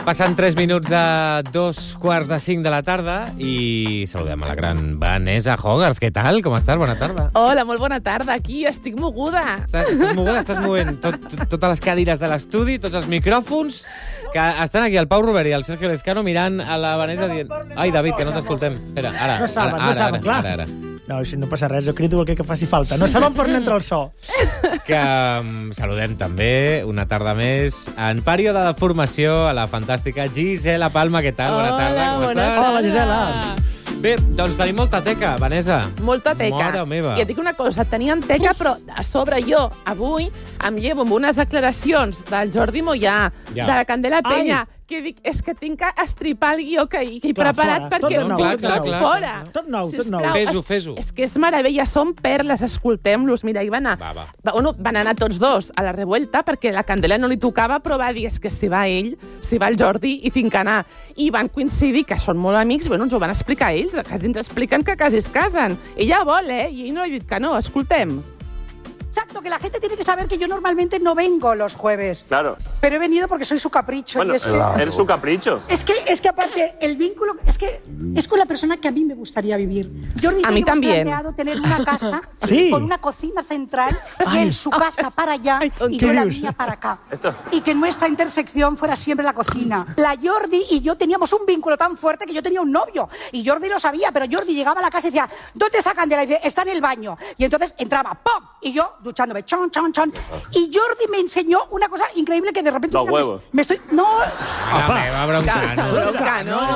Passen 3 minuts de 2:45 de la tarda i saludem a la gran Vanessa Hogarth. Què tal? Com estàs? Bona tarda. Hola, molt bona tarda. Aquí estic moguda. Estàs moguda? Estàs movent totes les cadires de l'estudi, tots els micròfons, que estan aquí el Pau Robert i el Sergio Lezcano mirant a la Vanessa dient... Ai, David, que no t'escoltem. Espera, ara. No saben, clar. Ara. No, si no passa res, jo crido el que faci falta. No saben per on entra el so. Que saludem també, una tarda més, en període de formació, a la fantàstica Gisela Palma. Què tal? Bona tarda, com estàs? Hola, Gisela. Bé, doncs tenim molta teca, Vanessa. Molta teca. Mare meva. I et dic una cosa, teníem teca, però a sobre jo, avui, em llevo amb unes declaracions del Jordi Moyà, de la Candela Peña, que dic, és que tinc que estripar el guió que he preparat perquè tot nou, fora. Tot nou. Fes-ho. És que és meravella, són perles, escoltem-los. Mira, hi van anar. Van anar tots dos a la revuelta perquè la Candela no li tocava, però va dir, és que si va ell, si va el Jordi, hi tinc que anar. I van coincidir que són molt amics, bueno, ens ho van explicar ells, quasi ens expliquen que quasi es casen. Ella vol, i ell no li ha dit que no. Escoltem. Exacto, que la gente tiene que saber que yo normalmente no vengo los jueves. Claro. Pero he venido porque soy su capricho. Bueno, y es que, eres su capricho. Es que aparte, el vínculo es con la persona que a mí me gustaría vivir. Jordi y yo hemos planteado tener una casa con una cocina central y él su casa para allá y yo la mía para acá. Y que nuestra intersección fuera siempre la cocina. La Jordi y yo teníamos un vínculo tan fuerte que yo tenía un novio. Y Jordi lo sabía, pero Jordi llegaba a la casa y decía, ¿dónde está Candela? Y dice, está en el baño. Y entonces entraba, ¡pum! Y yo duchándome, chon. Y Jordi me enseñó una cosa increíble que de repente... Los huevos. Me estoy... No... Me va broncar, ¿no?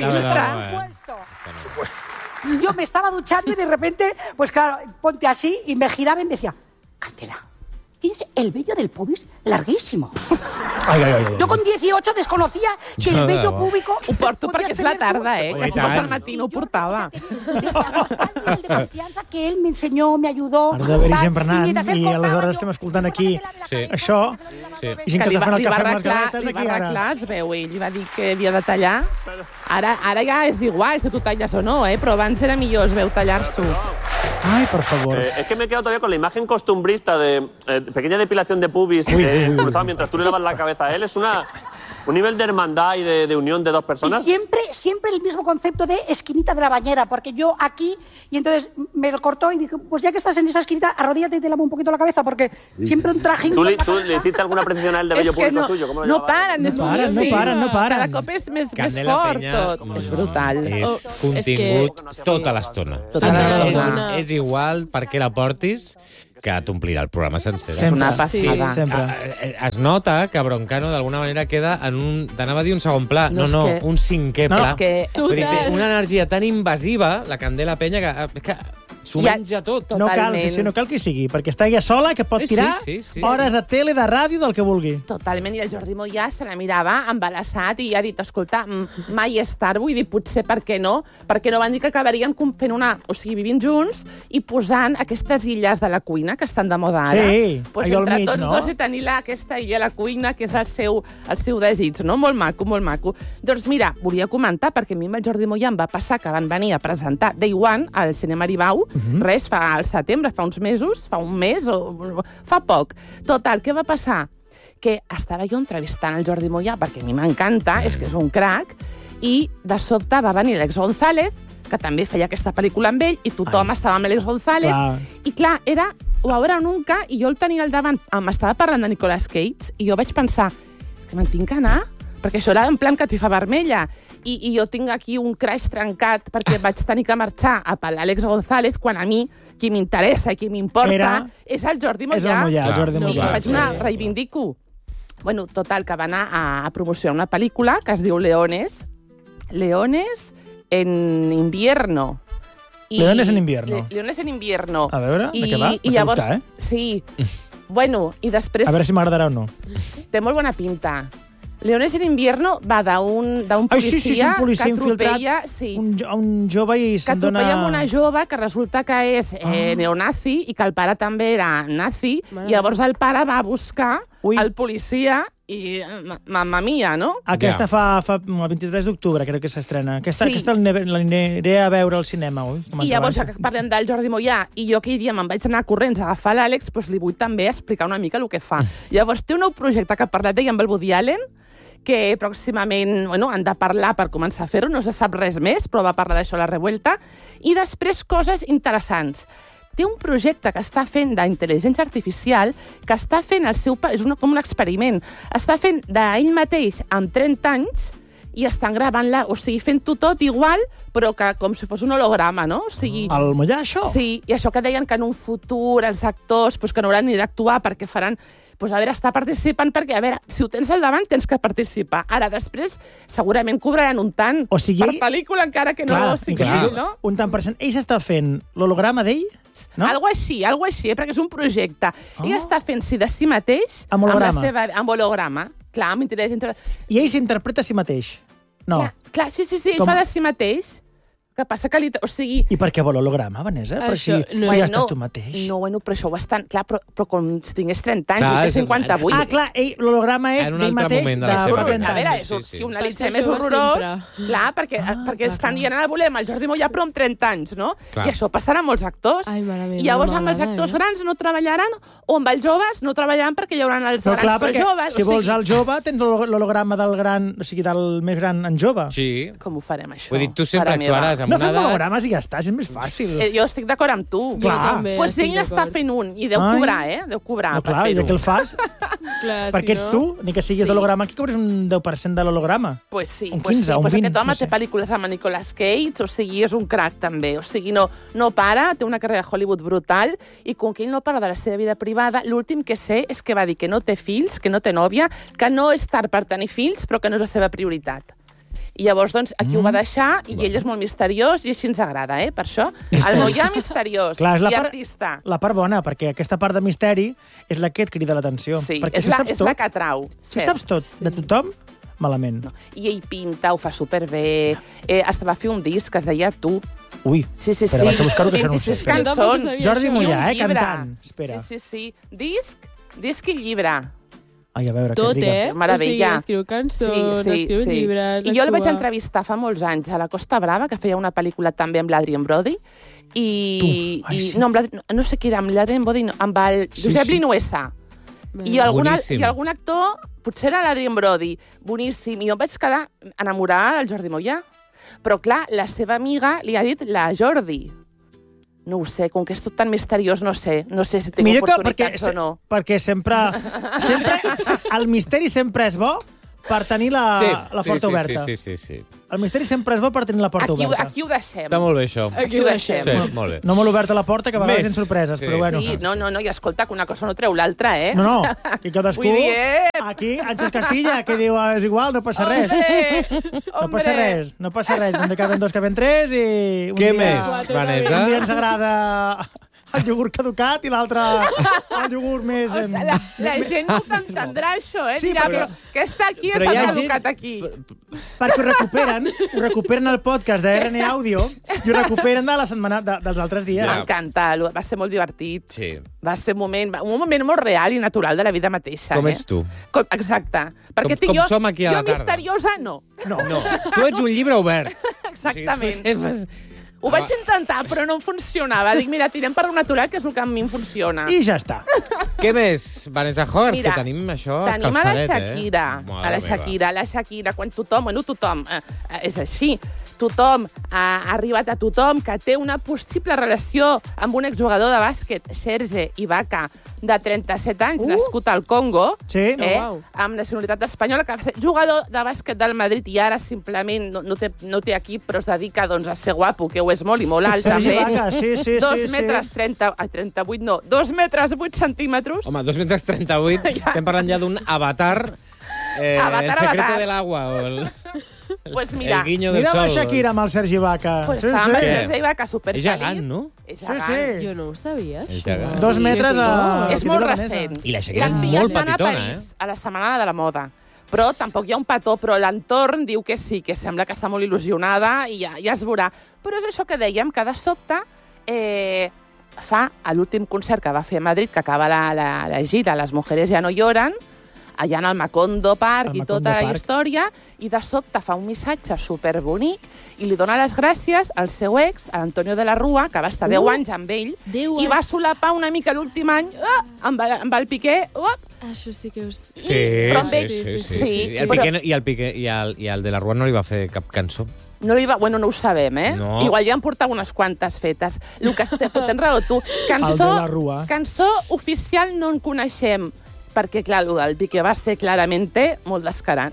Yo me estaba duchando y de repente, pues claro, ponte así y me giraba y me decía, Candela, tienes el vello del pubis larguísimo. Yo con 18 desconocía que el vello púbico... Ho porto perquè és la tarda, que si fos al matí no ho portava. El de confiança que ell m'ensenyó, m'ajudó... Ara d'haver-hi gent Bernat i aleshores estem escoltant aquí això. Gent que està fent el cafè amb les galetes aquí ara. Li va arreglar, es veu, ell li va dir que havia de tallar. Ara ja és igual si tu talles o no, però abans era millor, es veu, tallar-s'ho. Ay, por favor. Es que me he quedado todavía con la imagen costumbrista de pequeña depilación de pubis cruzada mientras tú le lavas la cabeza a él. Es un nivel de hermandad y de unión de dos personas. Y siempre el mismo concepto de esquinita de la bañera, porque yo aquí, y entonces me lo cortó y dije, pues ya que estás en esa esquinita, arrodíllate y te lavo un poquito la cabeza, porque siempre un trajín... ¿Tú le hiciste alguna precisión a él de vello público suyo? ¿Cómo lo no paren. Cada cop és més fort tot. És brutal. És contingut tota l'estona. És igual per què la portis, que t'omplirà el programa sencer. És una passada. Es nota que Broncano d'alguna manera queda en un... T'anava a dir un segon pla. No, un cinquè pla. Una energia tan invasiva, la Candela Peña, que s'ho menja tot. No cal que hi sigui, perquè està ella sola, que pot tirar hores de tele, de ràdio, del que vulgui. Totalment, i el Jordi Moyà se la mirava embarassat i ha dit, escolta, mai és tard, vull dir, potser per què no? Perquè no van dir que acabarien fent vivint junts i posant aquestes illes de la cuina que estan de moda ara. Sí, allò al mig, no? Entre tots dos i tenir aquesta illa a la cuina, que és el seu desig, no? Molt maco, molt maco. Doncs mira, volia comentar, perquè a mi amb el Jordi Moyà em va passar que van venir a presentar Day One al Cinema Aribau, res, al setembre, fa uns mesos, fa un mes o fa poc. Total, què va passar? Que estava jo entrevistant el Jordi Moyà, perquè a mi m'encanta, és que és un crac, i de sobte va venir l'Àlex González, que també feia aquesta pel·lícula amb ell, i tothom estava amb l'Àlex González, i clar, era Obra Nunca, i jo el tenia al davant, m'estava parlant de Nicolas Cage, i jo vaig pensar, que me'n tinc que anar? Perquè això era en plan catifa vermella. I jo tinc aquí un crash trencat perquè vaig tenir que marxar a l'Àlex González quan a mi qui m'interessa i qui m'importa és el Jordi Moyà. És el Moyà, el Jordi Moyà. I vaig anar, reivindico. Bueno, total, que va anar a promocionar una pel·lícula que es diu Leones en invierno. Leones en invierno. Leones en invierno. A veure, de què va? Vaig a buscar, Sí. Bueno, i després... A veure si m'agradarà o no. Té molt bona pinta. Leones en invierno va d'un policia que atropella... Un jove i se'n dona... Que atropella amb una jove que resulta que és neonazi i que el pare també era nazi. I llavors el pare va a buscar el policia i mamma mia, no? Aquesta fa el 23 d'octubre, crec que s'estrena. Aquesta l'aniré a veure al cinema, oi? I llavors, ja que parlem del Jordi Moyà, i jo aquell dia me'n vaig anar corrents a agafar l'Àlex, doncs li vull també explicar una mica el que fa. Llavors, té un nou projecte que ha parlat d'ell amb el Woody Allen, que pròximament han de parlar per començar a fer-ho, no se sap res més, però va parlar d'això a la Revuelta. I després coses interessants. Té un projecte que està fent d'intel·ligència artificial que està fent és com un experiment. Està fent d'ell mateix amb 30 anys i estan gravant-la, o sigui, fent-ho tot igual, però que com si fos un holograma, no? O sigui, el mullar, això? Sí, i això que deien que en un futur els actors que no hauran ni d'actuar perquè faran... Doncs a veure, està participant perquè, a veure, si ho tens al davant, tens que participar. Ara, després, segurament cobraran un tant per pel·lícula, encara que no sigui, no? Un tant per cent. Ell s'està fent l'holograma d'ell? No? Algo així, perquè és un projecte. Ell està fent-s'hi de si mateix amb holograma. Amb holograma. Clar, amb intel·ligència... I ell s'interpreta a si mateix? No. Clar, sí, ell fa de si mateix. Que passa que o sigui... I per què vol holograma, Vanessa? Per si ja estàs tu mateix. No, però això ho estan... Clar, però com si tingués 30 anys, jo té 58. Ah, clar, l'holograma és d'ell mateix de 30 anys. A veure, si ho analitzem és horrorós, clar, perquè estan dient, volem el Jordi Mollà però amb 30 anys, no? I això passarà amb molts actors. I llavors amb els actors grans no treballaran, o amb els joves no treballaran perquè hi haurà els grans però joves. Si vols el jove, tens l'holograma del gran, o sigui, del més gran en jove. Sí. Com ho farem, això? Vull dir, tu sempre actuaràs no fem hologrames i ja està, és més fàcil. Jo estic d'acord amb tu. Doncs ell n'està fent un, i deu cobrar, Deu cobrar per fer-ho. Clar, i que el fas? Perquè ets tu, ni que siguis d'holograma, aquí cobres un 10% de l'holograma. Pues sí, un 15, un 20. Aquest home té pel·lícules amb Nicolas Cage, o sigui, és un crac també. O sigui, no para, té una carrera a Hollywood brutal, i com que ell no parla de la seva vida privada, l'últim que sé és que va dir que no té fills, que no té nòvia, que no és tard per tenir fills, però que no és la seva prioritat. I llavors, doncs, aquí ho va deixar, i ell és molt misteriós, i així ens agrada, per això. El Mollà misteriós i artista. La part bona, perquè aquesta part de misteri és la que et crida l'atenció. Sí, és la que atrau. Si saps tot de tothom, malament. I ell pinta, ho fa superbé. Va fer un disc que es deia Tu. Ui, espera, vaig a buscar-ho, que això no ho sé. 26 cançons. Jordi Mollà, cantant. Espera. Sí. Disc i llibre. Ai, a veure, tot, meravella. O sigui, escriu cançons, escriu llibres, I jo el vaig entrevistar fa molts anys a la Costa Brava, que feia una pel·lícula també amb l'Adrien Brody, no sé qui era, amb l'Adrien Brody, amb el Josep Linuesa. I algun actor, potser era l'Adrien Brody, boníssim, i jo em vaig quedar enamorada del Jordi Mollà. Però, clar, la seva amiga li ha dit la Jordi. No ho sé, com que és tot tan misteriós, no sé si tinc oportunitats o no. Perquè sempre el misteri sempre és bo per tenir la porta oberta. Sí. El misteri sempre és bo per tenir la porta oberta. Aquí ho deixem. Està molt bé, això. Aquí ho deixem. Sí, molt bé. No molt oberta la porta, que a vegades hi ha sorpreses, però bueno. Sí, no, i escolta, que una cosa no treu l'altra, No, que cadascú... Aquí, Àngels Castilla, que diu, és igual, no passa res. No passa res. Donde caben dos, caben tres, i... Què més, Vanessa? Un dia ens agrada... el iogurt caducat i l'altre el iogurt més... La gent no t'entendrà, això, Sí, dirà, que està aquí i està caducat aquí. Perquè ho recuperen el podcast de RN Audio i ho recuperen de la setmana dels altres dies. M'encanta, va ser molt divertit. Sí. Va ser un moment molt real i natural de la vida mateixa. Com ets tu. Exacte. Perquè com som aquí a la tarda. Jo misteriosa, no. Tu ets un llibre obert. Exactament. Ho vaig intentar, però no em funcionava. Dic, mira, tirem per un natural, que és el que a mi em funciona. I ja està. Què més, Vanessa Hort? Que tenim això escalfadet, Tenim a la Shakira. La Shakira, quan tothom, és així, tothom ha arribat a tothom que té una possible relació amb un exjugador de bàsquet, Serge Ibaka, de 37 anys, nascut al Congo, amb nacionalitat espanyola, que va ser jugador de bàsquet del Madrid i ara simplement no té equip, però es dedica a ser guapo, que ho és molt i molt alt, també. 2 metres 38, no, 2 metres 8 centímetres. Home, 2 metres 38, estem parlant ja d'un avatar, el secreto del agua, Pues mira, el guiño del sol. Mira la Shakira amb el Sergi Ibaka. Pues està amb el Sergi Ibaka superfeliç. És gegant, no? És gegant. Jo no ho sabia, això. 2 metres a... És molt recent. I la Shakira és molt petitona, a la Setmana de la Moda. Però tampoc hi ha un petó, però l'entorn diu que sí, que sembla que està molt il·lusionada i ja es veurà. Però és això que dèiem, que de sobte fa l'últim concert que va fer a Madrid, que acaba la gira Les mujeres ya no lloran, allà en el Macondo Park i tota la història, i de sobte fa un missatge superbonic i li dona les gràcies al seu ex, a Antonio de la Rúa, que va estar 10 anys amb ell, i va solapar una mica l'últim any amb el Piqué, Això sí que us... Sí. I el de la Rua no li va fer cap cançó? No ho sabem, eh? No. Igual ja han portat unes quantes fetes. Lucas, tens raó, tu. Cançó oficial no en coneixem, perquè, clar, el del Piqué va ser clarament molt descarat.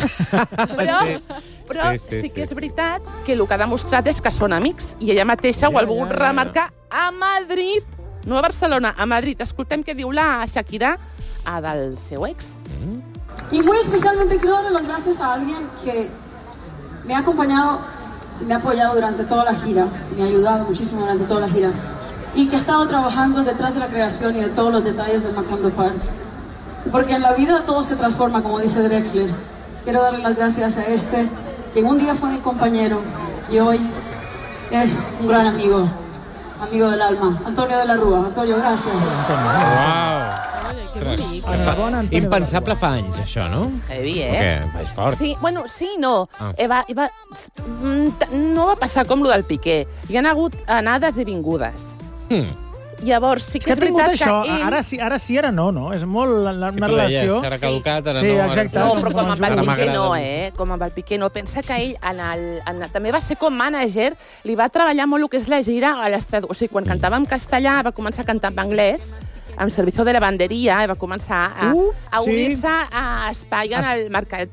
Però sí que és veritat que el que ha demostrat és que són amics, i ella mateixa ho ha volgut remarcar a Madrid, no a Barcelona, a Madrid. Escoltem què diu la Shakira del seu ex. Y muy especialmente quiero darle las gracias a alguien que me ha acompañado y me ha apoyado durante toda la gira, me ha ayudado muchísimo durante toda la gira, y que ha estado trabajando detrás de la creación y de todos los detalles del Macondo Park. Porque en la vida todo se transforma, como dice Drexler. Quiero darle las gracias a que un día fue mi compañero y hoy es un gran amigo del alma, Antonio de la Rúa. Antonio, gracias. Ostres, impensable fa anys, això, no? Heavy, Perquè és fort. Sí, no. No va passar com lo del Piqué. Hi ha hagut anades i vingudes. Llavors, sí que és veritat que ell... Ara sí, ara no, no? És molt una relació... S'ha caducat, ara no. Sí, exacte. No, però com amb el Piqué no, Com amb el Piqué no. Pensa que ell també va ser com mànager, li va treballar molt el que és la gira a l'estraducció. O sigui, quan cantava en castellà, va començar a cantar en anglès, amb Servicio de Lavanderia, va començar a unir-se a espai en el mercat,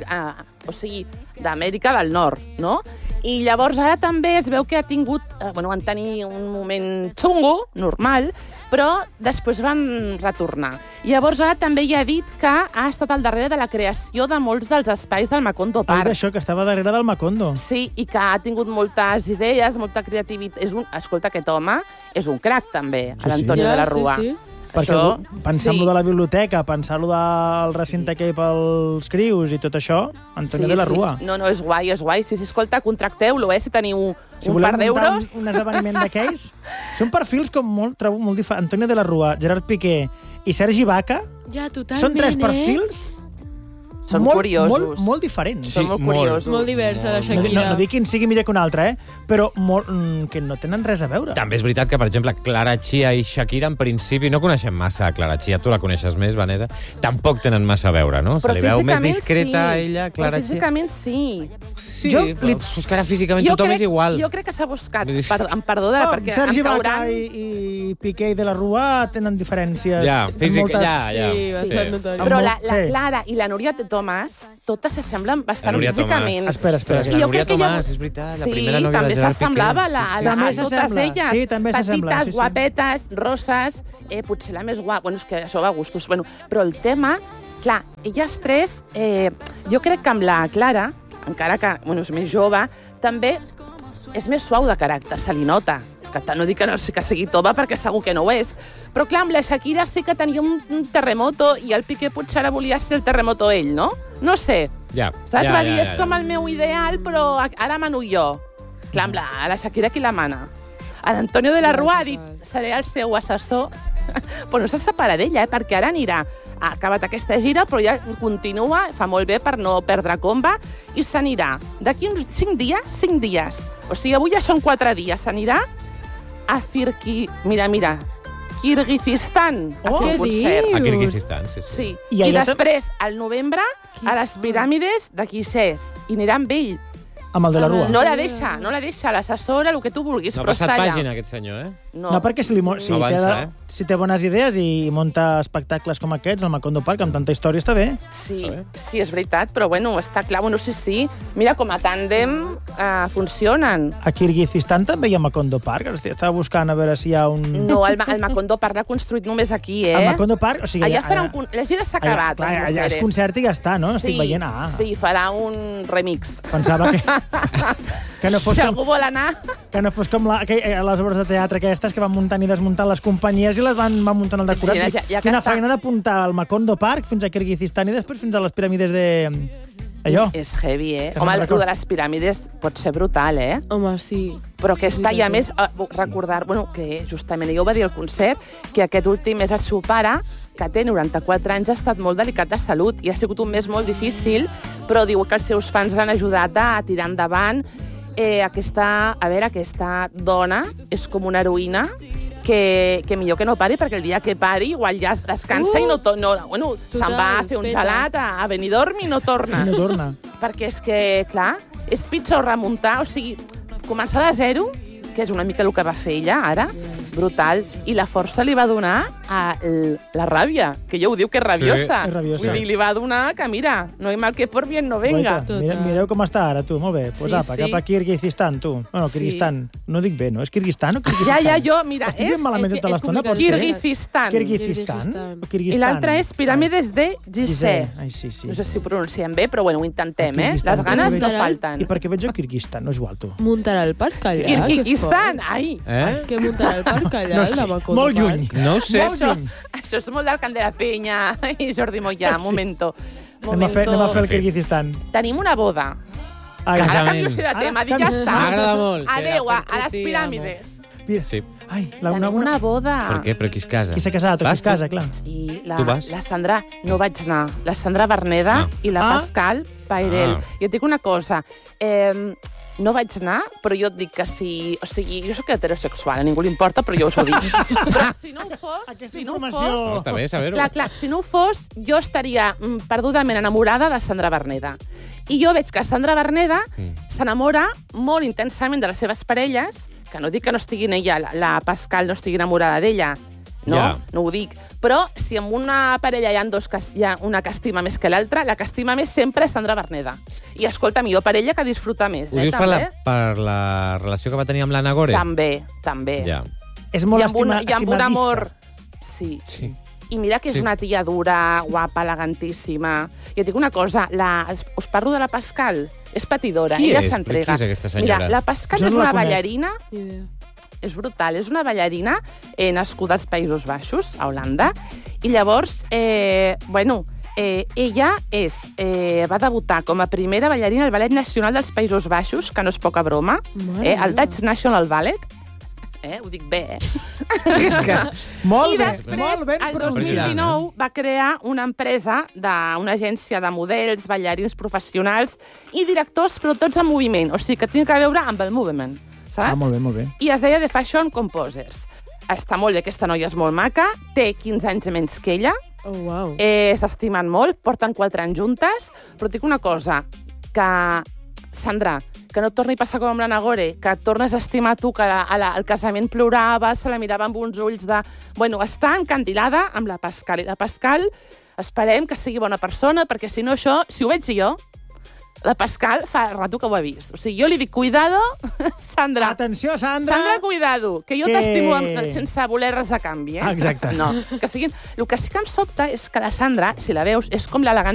o sigui, d'Amèrica del Nord, no? I llavors ara també es veu que ha tingut, van tenir un moment xungo, normal, però després van retornar. I llavors ara també ja ha dit que ha estat al darrere de la creació de molts dels espais del Macondo Park. D'això, que estava darrere del Macondo. Sí, i que ha tingut moltes idees, molta creativitat. Escolta, aquest home és un crac, també, l'Antonio de la Rúa. Sí. Perquè pensar-lo de la biblioteca, pensar-lo del recinte aquell pels crius i tot això, Antonio de la Rúa. No, és guai. Sí, escolta, contracteu-lo, si teniu un par d'euros. Si voleu un esdeveniment d'aquells, són perfils com trobo molt diferents. Antonio de la Rúa, Gerard Piqué i Sergi Vaca, són tres perfils són curiosos. Molt diferents. Són molt curiosos. Molt diversa, la Shakira. No dic que en sigui millor que un altre, però que no tenen res a veure. També és veritat que, per exemple, Clara Chia i Shakira, en principi, no coneixem massa a Clara Chia. Tu la coneixes més, Vanessa. Tampoc tenen massa a veure, no? Se li veu més discreta a ella, Clara Chia. Però físicament sí. Sí, però és que ara físicament tothom és igual. Jo crec que s'ha buscat, em perdona, perquè Sergi Vaca i Piqué de la Rúa tenen diferències. Ja, física, ja. Però la Clara i la Núria Tomàs, totes s'assemblen bastant físicament. Espera. La Núria Tomàs, és veritat, la primera nòvia de Gerard Piqué. Semblava a totes elles. Sí, també s'assembla. Petites, guapetes, roses, potser la més guapa. Bueno, és que això va a gustos. Bueno, però el tema, clar, elles tres, jo crec que amb la Clara, encara que és més jove, també és més suau de caràcter, se li nota. No dic que sigui tova, perquè segur que no ho és. Però clar, amb la Shakira sí que tenia un terremoto i el Piqué potser ara volia ser el terremoto ell, no? No sé. Saps? Va dir, és com el meu ideal, però ara mano jo. Clar, amb la Shakira qui la mana? L'Antonio de la Rúa ha dit, seré el seu assessor, però no se separa d'ella, perquè ara anirà. Ha acabat aquesta gira, però ja continua, fa molt bé per no perdre comba, i s'anirà. D'aquí uns 5 dies. O sigui, avui ja són 4 dies. S'anirà a Kirguizistan. A Kirguizistan, sí. I després, al novembre, a les piràmides de Quissés. I anirà amb ell. Amb el de la Rúa. No la deixa, l'assessora, el que tu vulguis, però està allà. No ha passat pàgina, aquest senyor, No, perquè si té bones idees i munta espectacles com aquests al Macondo Park, amb tanta història, està bé. Sí, és veritat, però està clar. Sí. Mira, com a tàndem funcionen. A Kirguizistan també hi ha Macondo Park? Estava buscant a veure si hi ha un... No, el Macondo Park l'ha construït només aquí, El Macondo Park, o sigui... Allà faran... La gira s'ha acabat. Allà és concert i ja està, no? Estic veient... Sí, farà un remix. Pensava que no fos si algú vol anar... Que no fos com les obres de teatre aquestes que van muntant i desmuntant les companyies i les van muntant el decorat. Quina feina d'apuntar al Macondo Park fins a Kirguizistan i després fins a les piràmides de... Allò. És heavy, Home, el de les piràmides pot ser brutal, Home, sí. Però aquesta, i a més, recordar, que justament ell ho va dir al concert, que aquest últim és el seu pare, que té 94 anys, ha estat molt delicat de salut i ha sigut un mes molt difícil, però diu que els seus fans l'han ajudat a tirar endavant. Aquesta dona és com una heroïna que millor que no pari, perquè el dia que pari igual ja es descansa i se'n va a fer un gelat a Benidorm i no torna. No torna. Perquè és que, clar, és pitjor remuntar, o sigui, començar de zero, que és una mica el que va fer ella ara, brutal, i la força li va donar a la ràbia, que ella ho diu que és rabiosa. Sí, és rabiosa. Vull dir, li va donar que, mira, no hay mal que por bien no venga. Mireu com està ara, tu, molt bé. Pues apa, cap a Kirguizistan, tu. Bueno, Kirguistan, no dic bé, no? És Kirguistan o Kirguistan? Ja, jo, mira, estic dient malament tota l'estona, pot ser? Kirguizistan. Kirguistan. I l'altre és Piràmides de Gizeh. Ai, sí. No sé si ho pronunciem bé, però bueno, ho intentem, Les ganes no falten. I per què veig el Kirguistan? No és igual, tu. Muntarà el parc allà? Kirguizistan, ai. Què muntarà el parc allà? No sé, molt lluny. No ho sé. Això és molt del Candela Penya i Jordi Mollà, momento. Anem a fer el Kirguizistan. Tenim una boda. Ara canvio de tema, dic ja està. M'agrada molt. Adéu, a les piràmides. Sí. Ai, tenim una boda. Per què? Però qui es casa? Qui s'ha casat o qui es casa, clar. Sí, tu vas? La Sandra, no vaig anar. La Sandra Berneda i la Pascal Pairel. Jo et dic una cosa, no vaig anar, però jo et dic que si... O sigui, jo soc heterosexual, a ningú li importa, però jo us ho dic. Però si no ho fos... Aquesta informació... No, està bé saber-ho. Clar, si no ho fos, jo estaria perdudament enamorada de Sandra Berneda. I jo veig que Sandra Berneda s'enamora molt intensament de les seves parelles, que no dic que no estigui ella, la Pascal no estigui enamorada d'ella, no ho dic. Però si en una parella hi ha una que estima més que l'altra, la que estima més sempre és Sandra Berneda. I escolta, millor per ella que disfruta més. Ho dius per la relació que va tenir amb l'Anna Gore? També. Ja. És molt estimadissa. I amb un amor... Sí. I mira que és una tia dura, guapa, elegantíssima. I et dic una cosa, us parlo de la Pascal, és patidora, ella s'entrega. Qui és aquesta senyora? Mira, la Pascal és una ballarina... És brutal, és una ballarina nascuda als Països Baixos, a Holanda, i llavors, ella va debutar com a primera ballarina al Ballet Nacional dels Països Baixos, que no és poca broma, el Dutch National Ballet, ho dic bé, Molt bé, I després, el 2019, va crear una empresa, una agència de models, ballarins professionals i directors, però tots en moviment, o sigui que té a veure amb el moviment. Saps? Molt bé. I es deia The Fashion Composers. Està molt bé, aquesta noia és molt maca, té 15 anys menys que ella, s'estimen molt, porten 4 anys juntes, però et dic una cosa, que, Sandra, que no et torni a passar com amb l'Anna Gore, que et tornes a estimar tu, que al casament plorava, se la mirava amb uns ulls de... Bueno, està encandilada amb la Pascal, i la Pascal esperem que sigui bona persona, perquè si no això, si ho veig jo, la Pascal fa rato que ho ha vist. O sigui, jo li dic, cuidado, Sandra. Atenció, Sandra. Sandra, cuidado, que jo t'estimo sense voler res a canvi, Exacte. No, que siguin... El que sí que em sobta és que la Sandra, si la veus, és com l'elegant